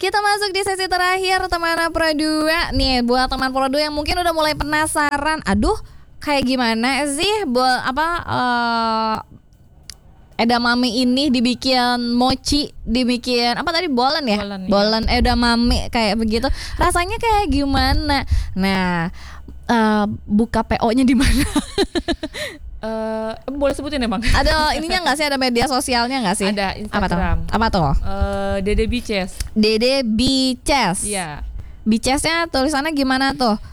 Kita masuk di sesi terakhir teman Pro 2 nih, buat teman Pro 2 yang mungkin udah mulai penasaran, aduh kayak gimana sih edamame ini dibikin mochi, dibikin apa tadi, bolen ya? Bolen edamame kayak begitu. Rasanya kayak gimana? Nah, buka PO-nya di mana? Boleh sebutin emang? Ada ininya nggak sih? Ada media sosialnya nggak sih? Ada Instagram. Apa tuh? Dede Bices. Dede Bices. Iya. Bicesnya tulisannya gimana tuh?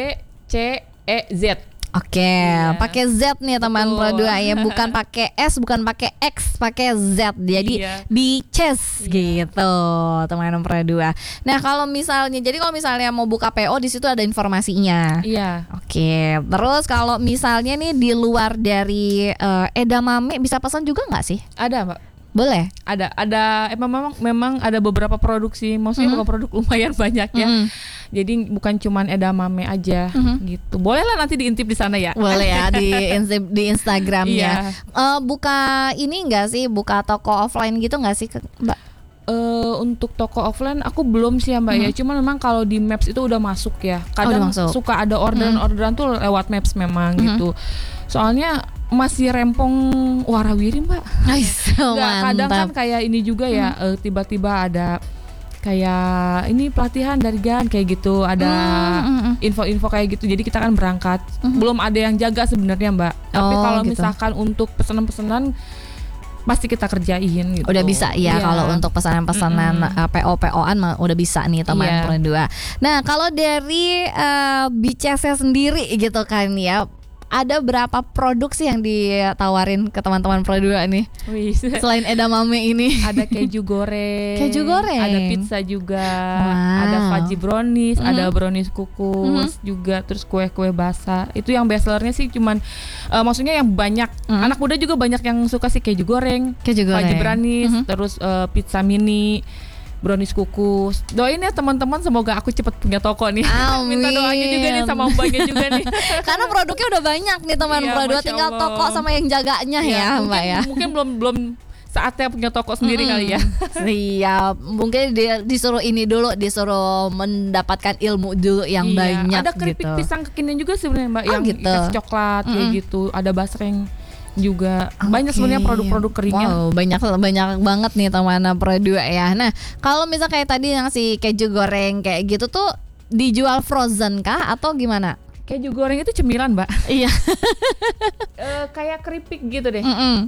BCEZ. Oke, pakai Z nih teman Pro 2 ya, bukan pakai S, bukan pakai X, pakai Z. Jadi Bices gitu, teman Pro 2. Nah, kalau misalnya mau buka PO di situ ada informasinya. Iya. Oke, terus kalau misalnya nih di luar dari edamame bisa pesan juga nggak sih? Ada, Mbak. Boleh. Ada memang ada beberapa produksi, maksudnya beberapa produk lumayan banyak ya. Jadi bukan cuman edamame aja gitu. Boleh lah nanti diintip di sana ya. Boleh ya di Instagramnya. Buka ini enggak sih? Buka toko offline gitu enggak sih, Mbak? Untuk toko offline aku belum sih ya, Mbak ya. Cuman memang kalau di Maps itu udah masuk ya. Kadang suka ada orderan tuh lewat Maps memang gitu. Soalnya masih rempong warawiri, Mbak. Kadang kan kayak ini juga ya, tiba-tiba ada kayak ini pelatihan dari GAN kayak gitu, ada info-info kayak gitu. Jadi kita kan berangkat. Belum ada yang jaga sebenarnya, Mbak. Tapi kalau misalkan untuk pesanan-pesanan pasti kita kerjain gitu. Udah bisa ya kalau untuk pesanan-pesanan PO-PO-an udah bisa nih teman Pro 2. Nah, kalau dari Bices sendiri gitu kan ya, ada berapa produk sih yang ditawarin ke teman-teman Pro 2 nih? Selain edamame ini. Ada keju goreng. Ada pizza juga. Ada fudgy brownies, ada brownies kukus juga, terus kue-kue basah. Itu yang bestsellernya sih cuman maksudnya yang banyak. Anak muda juga banyak yang suka sih keju goreng. Fudgy brownies, terus pizza mini, brownies kukus. Doain ya teman-teman, semoga aku cepet punya toko nih. Minta doanya juga nih sama mbaknya juga nih. Karena produknya udah banyak nih teman Pro 2, tinggal toko sama yang jaganya ya, Mbak ya. Mungkin belum saatnya punya toko sendiri kali ya. Siap. Mungkin disuruh mendapatkan ilmu dulu yang banyak. Ada keripik pisang kekinian juga sebenarnya, Mbak, yang gitu. kasih coklat kayak gitu. Ada basreng juga. Banyak sebenarnya produk-produk keringnya. Wow, banyak banget nih teman Pro 2 ya. Nah, kalau misal kayak tadi yang si keju goreng kayak gitu tuh dijual frozen kah atau gimana? Keju goreng itu cemilan, Mbak. Iya. Kayak keripik gitu deh.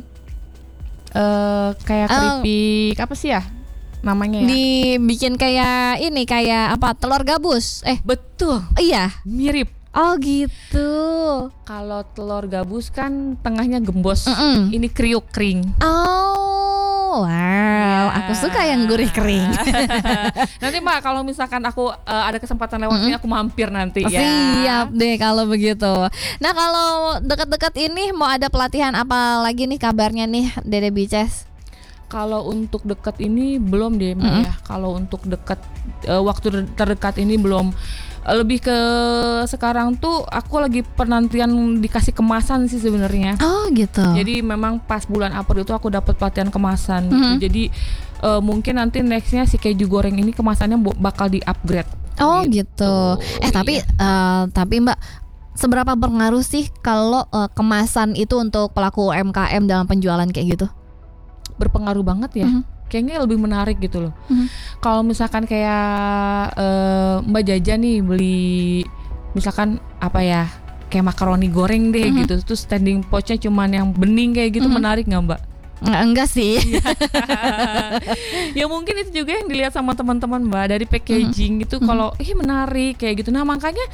Kayak keripik apa sih ya namanya ya? Dibikin kayak ini, kayak apa? Telur gabus. Betul. Iya, mirip. Oh gitu. Kalau telur gabus kan tengahnya gembos. Ini kriuk kering. Oh, wow. Aku suka yang gurih kering. Nanti Mbak, kalau misalkan aku ada kesempatan lewat sini, aku mampir nanti ya. Siap deh kalau begitu. Nah, kalau dekat-dekat ini mau ada pelatihan apa lagi nih kabarnya nih, Dede Bices? Kalau untuk dekat ini belum deh, Mbak ya. Kalau untuk dekat waktu terdekat ini belum. Lebih ke sekarang tuh aku lagi penantian dikasih kemasan sih sebenarnya. Oh gitu. Jadi memang pas bulan April itu aku dapat pelatihan kemasan gitu. Jadi mungkin nanti nextnya si keju goreng ini kemasannya bakal di upgrade. Oh gitu. Tapi Mbak, seberapa berpengaruh sih kalau kemasan itu untuk pelaku UMKM dalam penjualan kayak gitu? Berpengaruh banget ya. Kayaknya lebih menarik gitu loh. Kalau misalkan kayak Mbak Jaja nih beli misalkan apa ya, kayak makaroni goreng deh gitu, terus standing pouchnya cuman yang bening kayak gitu, menarik nggak, Mbak? Enggak sih. Ya mungkin itu juga yang dilihat sama teman-teman, Mbak, dari packaging gitu. Kalau menarik kayak gitu. Nah makanya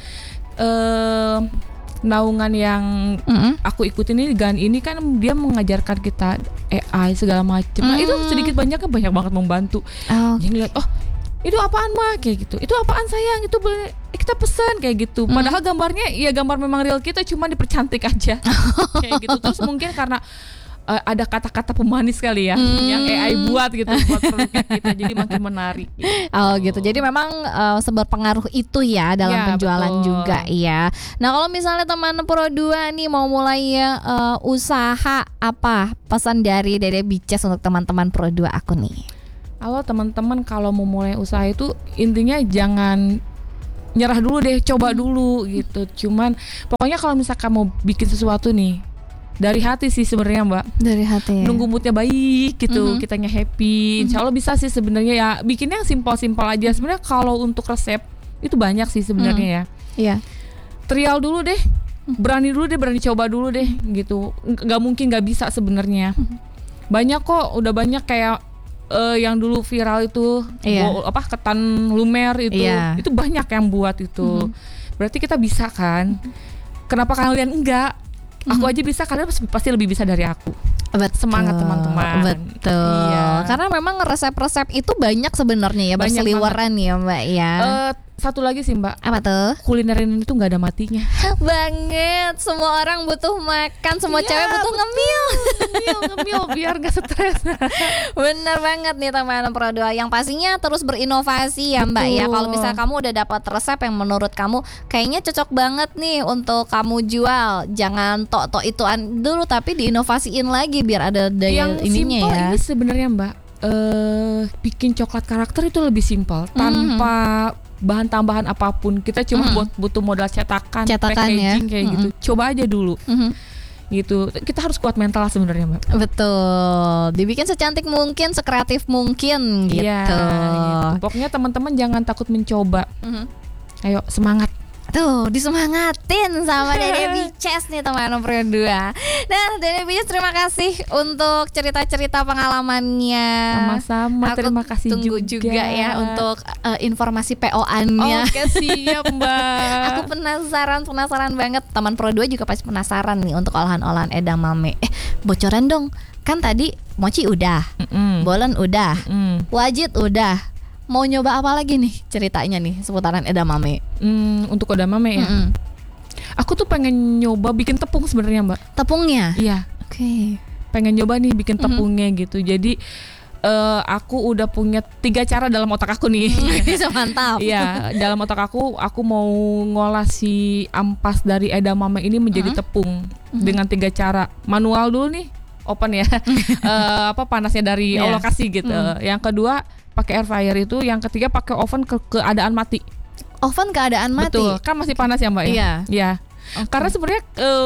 naungan yang aku ikutin ini GAN ini kan dia mengajarkan kita AI segala macam. Nah itu sedikit banyaknya banyak banget membantu. Yang lihat, oh itu apaan mah kayak gitu, itu apaan sayang, itu boleh kita pesan kayak gitu. Padahal gambarnya ya gambar memang real kita, cuma dipercantik aja kayak gitu. Terus mungkin karena ada kata-kata pemanis kali ya yang AI buat gitu buat produknya kita, jadi makin menarik gitu. Oh gitu, jadi memang seberpengaruh itu ya dalam penjualan betul. Juga ya. Nah kalau misalnya teman Pro 2 nih mau mulai usaha apa, pesan dari Dede Bices untuk teman-teman Pro 2 aku nih? Halo teman-teman, kalau mau mulai usaha itu intinya jangan nyerah dulu deh, coba dulu gitu. Cuman pokoknya kalau misalkan mau bikin sesuatu nih dari hati sih sebenarnya Mbak. Dari hati. Nunggu moodnya baik gitu, kitanya happy. Insya Allah bisa sih sebenarnya ya. Bikinnya yang simpel-simpel aja. Sebenarnya kalau untuk resep itu banyak sih sebenarnya ya. Iya. Trial dulu deh, berani coba dulu deh gitu. Nggak mungkin nggak bisa sebenarnya. Banyak kok, udah banyak kayak yang dulu viral itu ketan lumer itu banyak yang buat itu. Berarti kita bisa kan? Kenapa kalian enggak? Aku aja bisa, kalian pasti lebih bisa dari aku. Betul. Semangat teman-teman. Betul. Iya. Karena memang resep-resep itu banyak sebenarnya ya, berseliweran ya Mbak ya. Satu lagi sih Mbak. Apa tuh? Kuliner ini tuh nggak ada matinya. Banget. Semua orang butuh makan, semua cewek butuh ngemil. Ngemil biar gak stres. Bener banget nih teman Pro 2. Yang pastinya terus berinovasi ya Mbak ya. Kalau misalnya kamu udah dapat resep yang menurut kamu kayaknya cocok banget nih untuk kamu jual, jangan tok-tok itu dulu, tapi diinovasiin lagi biar ada daya yang ininya ya. Yang simpel ini sebenarnya Mbak, bikin coklat karakter itu lebih simpel tanpa bahan tambahan apapun. Kita cuma butuh modal cetakan packaging ya. Kayak gitu. Coba aja dulu. Gitu. Kita harus kuat mental sebenarnya Mbak. Betul. Dibikin secantik mungkin, sekreatif mungkin gitu. Iya, gitu. Pokoknya teman-teman jangan takut mencoba. Ayo semangat. Tuh, disemangatin sama Dede Bices nih teman Pro 2. Nah, Dede Bices terima kasih untuk cerita-cerita pengalamannya. Sama-sama, terima kasih tunggu juga ya untuk informasi PO-annya. Oke, siap Mbak. Aku penasaran banget. Teman Pro 2 juga pasti penasaran nih untuk olahan-olahan edamame. Bocoran dong. Kan tadi mochi udah, bolen udah, wajit udah. Mau nyoba apa lagi nih ceritanya nih seputaran edamame? Untuk edamame ya. Aku tuh pengen nyoba bikin tepung sebenarnya Mbak. Tepungnya? Iya. Oke. Pengen nyoba nih bikin tepungnya gitu. Jadi aku udah punya 3 cara dalam otak aku nih. Bisa mantap. Iya, dalam otak aku mau ngolah si ampas dari edamame ini menjadi tepung dengan 3 cara. Manual dulu nih, open ya. Panasnya dari lokasi gitu. Yang kedua pakai air fryer itu, yang ketiga pakai oven keadaan mati. Oven keadaan mati. Betul, kan masih panas ya Mbak ya. Iya. Ya. Okay. Karena sebenarnya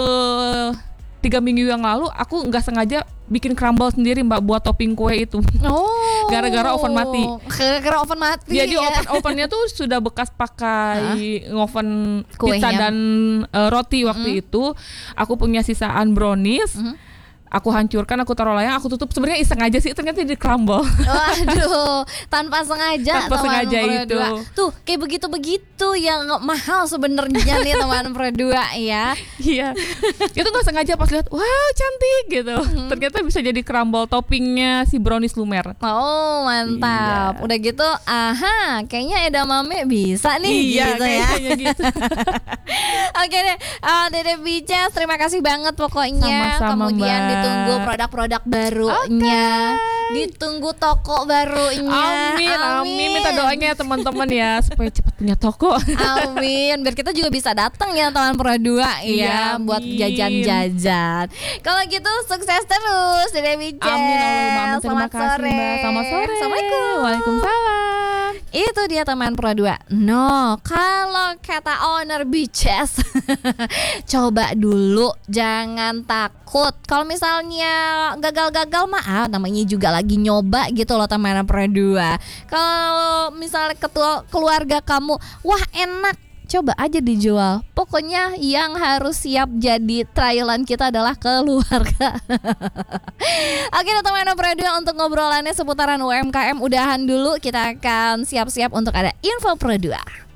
3 minggu yang lalu aku nggak sengaja bikin crumble sendiri Mbak buat topping kue itu. Gara-gara oven mati. Gara-gara oven mati. Jadi ovennya tuh sudah bekas pakai oven pizza dan roti waktu itu. Aku punya sisaan brownies. Aku hancurkan, aku taruh layang, aku tutup. Sebenarnya iseng aja sih, ternyata di crumble. Waduh, tanpa sengaja. Tanpa sengaja itu. Tuh, kayak begitu-begitu yang mahal sebenarnya nih teman Pro 2 ya. Iya. Itu nggak sengaja pas lihat, wow cantik gitu. Ternyata bisa jadi crumble toppingnya si brownies lumer. Oh mantap. Iya. Udah gitu, kayaknya edamame bisa nih gitu ya. Gitu. Oke deh, Dede Bices terima kasih banget pokoknya. Sama-sama Kemudian Mbak. Ditunggu produk-produk barunya, ditunggu toko barunya. Amin. Minta doanya teman-teman ya supaya cepat punya toko. Amin. Biar kita juga bisa datang ya teman Pro 2 ya, buat jajan-jajan. Kalau gitu sukses terus Dede Bices. Amin. Terima kasih Mbak. Selamat sore. Assalamualaikum. Waalaikumsalam. Itu dia teman Pro 2. No, kalau kata owner Bices, coba dulu, jangan takut. Kalau misalnya gagal-gagal maaf, namanya juga lagi nyoba gitu loh teman Pro 2. Kalau misalnya keluarga kamu, wah enak, coba aja dijual. Pokoknya yang harus siap jadi trialan kita adalah keluarga. Oke teman Pro 2, untuk ngobrolannya seputaran UMKM udahan dulu. Kita akan siap-siap untuk ada info Pro 2.